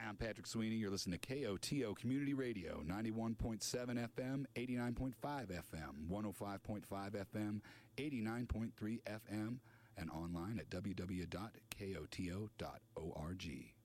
I'm Patrick Sweeney. You're listening to KOTO Community Radio, 91.7 FM, 89.5 FM, 105.5 FM, 89.3 FM, and online at www.koto.org.